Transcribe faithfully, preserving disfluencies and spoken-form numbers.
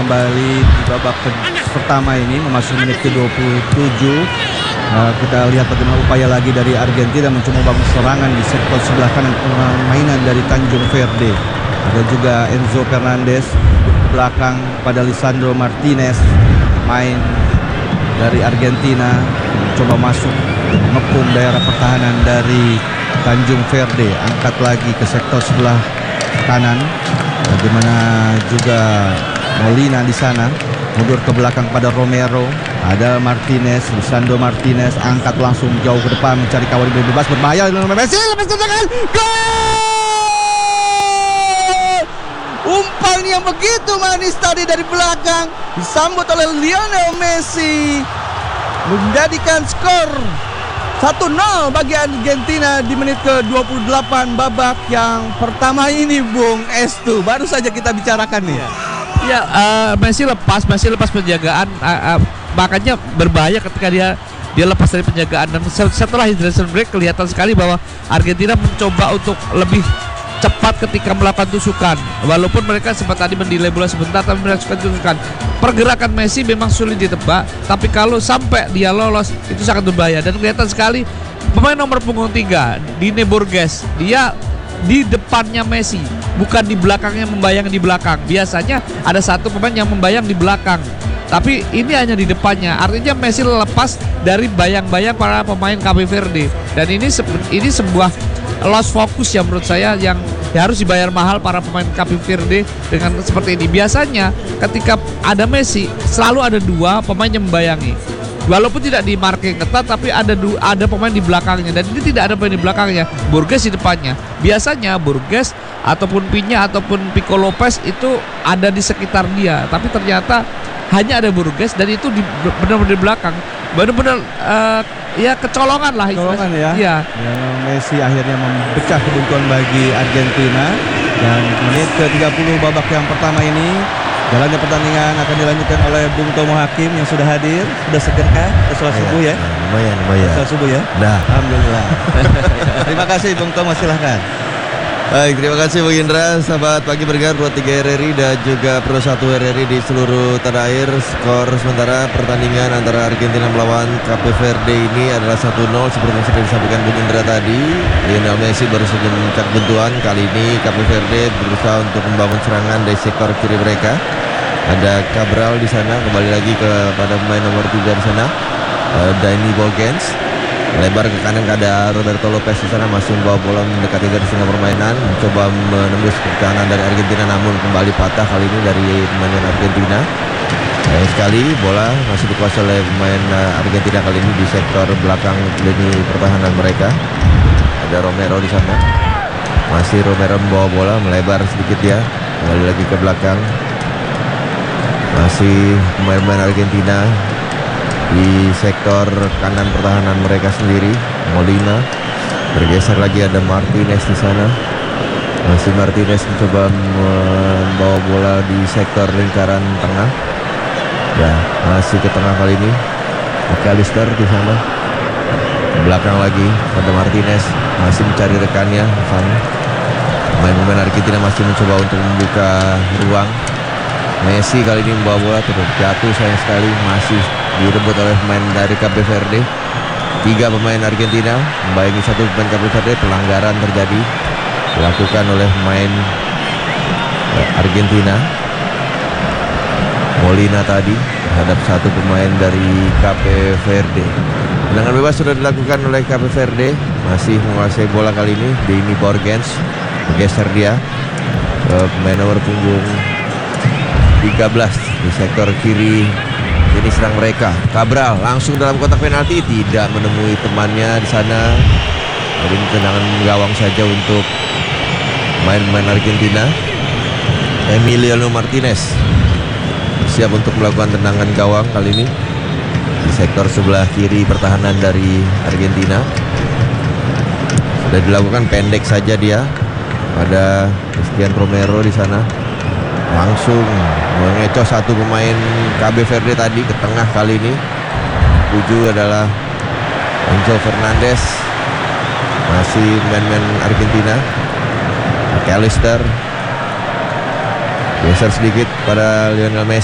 kembali di babak pertama ini memasuki menit ke dua puluh tujuh. Uh, kita lihat bagaimana upaya lagi dari Argentina mencoba bangun serangan di sektor sebelah kanan permainan dari Tanjung Verde. Ada juga Enzo Fernandez belakang pada Lisandro Martinez, main dari Argentina, mencoba masuk mengepung daerah pertahanan dari Tanjung Verde. Angkat lagi ke sektor sebelah kanan. Bagaimana juga Molina di sana, mundur ke belakang pada Romero. Ada Martinez, Lisandro Martinez angkat langsung jauh ke depan mencari kawan bebas, berbahaya. Messi lepas tendangan, gol! Umpan yang begitu manis tadi dari belakang disambut oleh Lionel Messi, menjadikan skor satu nol bagi Argentina di menit ke dua puluh delapan babak yang pertama ini, Bung Estu. Baru saja kita bicarakan nih. Ya, uh, Messi lepas, Messi lepas penjagaan, uh, uh, makanya berbahaya ketika dia dia lepas dari penjagaan. Dan setelah hydration break kelihatan sekali bahwa Argentina mencoba untuk lebih cepat ketika melakukan tusukan. Walaupun mereka sempat tadi mendelay bola sebentar, tapi melakukan tusukan. Pergerakan Messi memang sulit ditebak, tapi kalau sampai dia lolos itu sangat berbahaya. Dan kelihatan sekali pemain nomor punggung tiga, Dine Borges, dia di depannya Messi, bukan di belakangnya, membayang di belakang. Biasanya ada satu pemain yang membayang di belakang, tapi ini hanya di depannya. Artinya Messi lepas dari bayang-bayang para pemain Cape Verde. Dan ini se ini sebuah lost focus ya menurut saya, yang ya harus dibayar mahal para pemain Cape Verde dengan seperti ini. Biasanya ketika ada Messi selalu ada dua pemain yang membayangi. Walaupun tidak di marking ketat, tapi ada du ada pemain di belakangnya, dan ini tidak ada pemain di belakangnya. Borges di depannya. Biasanya Borges ataupun Pinya ataupun Pico Lopez itu ada di sekitar dia, tapi ternyata hanya ada Borges, dan itu benar-benar di belakang. Benar-benar uh, ya kecolongan lah. Kecolongan ya. Iya. Ya, Messi akhirnya memecah kebuntuan bagi Argentina. Dan menit ke tiga puluh babak yang pertama ini, jalannya pertandingan akan dilanjutkan oleh Bung Tomo Hakim yang sudah hadir. Sudah segerkah? Sudah subuh ya? Lumayan, lumayan. Sudah subuh ya? Dah. Alhamdulillah. Terima kasih Bung Tomo, silahkan. Baik, terima kasih Bung Indra. Sahabat Pagi Bergerak dua puluh tiga R R I dan juga Pro satu R R I di seluruh tanah air. Skor sementara pertandingan antara Argentina melawan Cape Verde ini adalah satu nol seperti yang sudah disampaikan Bung Indra tadi. Lionel Messi baru saja mencak buntuan. Kali ini Cape Verde berusaha untuk membangun serangan dari sektor kiri mereka. Ada Cabral di sana, kembali lagi kepada pemain nomor tiga di sana, uh, Dani Borges. Lebar ke kanan, ada Roberto Lopez di sana, masih membawa bola mendekati garis tengah permainan, mencoba menembus pertahanan dari Argentina, namun kembali patah kali ini dari pemain Argentina. Sayang sekali bola masih dikuasai oleh pemain Argentina kali ini di sektor belakang lini pertahanan mereka. Ada Romero di sana, masih Romero membawa bola, melebar sedikit ya, kembali lagi ke belakang. Masih pemain-pemain Argentina di sektor kanan pertahanan mereka sendiri. Molina bergeser lagi, ada Martinez di sana. Masih Martinez mencoba membawa bola di sektor lingkaran tengah. Ya, masih ke tengah kali ini. McAllister di sana. Belakang lagi ada Martinez, masih mencari rekannya di sana. Pemain-pemain Argentina masih mencoba untuk membuka ruang. Messi kali ini membawa bola, terus jatuh sayang sekali, masih direbut oleh pemain dari Cape Verde. Tiga pemain Argentina membayangi satu pemain Cape Verde. Pelanggaran terjadi dilakukan oleh pemain Argentina, Molina tadi, terhadap satu pemain dari Cape Verde. Tendangan bebas sudah dilakukan oleh Cape Verde, masih menguasai bola kali ini. Dani Borges bergeser dia ke pemain nomor punggung tiga belas di sektor kiri. Ini serang mereka. Cabral langsung dalam kotak penalti, tidak menemui temannya di sana. Jadi ini tendangan gawang saja untuk main-main Argentina. Emiliano Martinez siap untuk melakukan tendangan gawang kali ini di sektor sebelah kiri pertahanan dari Argentina. Sudah dilakukan, pendek saja dia. Ada Cristian Romero di sana, langsung mengecoh satu pemain Cape Verde tadi ke tengah. Kali ini tujuh adalah Enzo Fernandez, masih pemain-pemain Argentina. McAllister geser sedikit pada Lionel Messi.